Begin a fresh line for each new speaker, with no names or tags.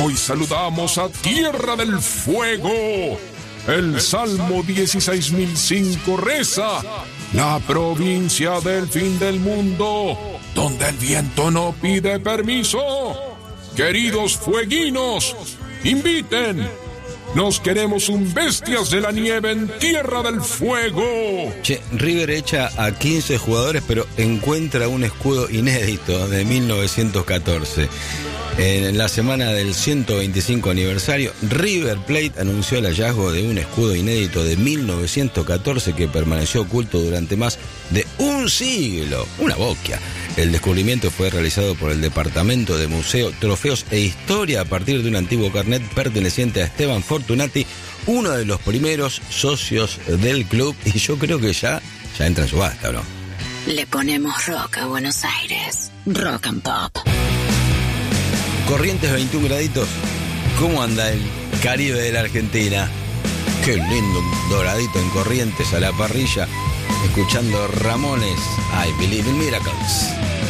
Hoy saludamos a Tierra del Fuego. El Salmo 16.005 reza: la provincia del fin del mundo, donde el viento no pide permiso. Queridos fueguinos, inviten. Nos queremos un Bestias de la Nieve en Tierra del Fuego.
Che, River echa a 15 jugadores, pero encuentra un escudo inédito de 1914. En la semana del 125 aniversario, River Plate anunció el hallazgo de un escudo inédito de 1914 que permaneció oculto durante más de un siglo. Una boquia. El descubrimiento fue realizado por el Departamento de Museo, Trofeos e Historia a partir de un antiguo carnet perteneciente a Esteban Fortunati, uno de los primeros socios del club, y yo creo que ya entra en subasta, ¿o no?
Le ponemos rock a Buenos Aires. Rock and Pop.
Corrientes 21 graditos. ¿Cómo anda el Caribe de la Argentina? Qué lindo, un doradito en Corrientes a la parrilla, escuchando Ramones, I Believe in Miracles.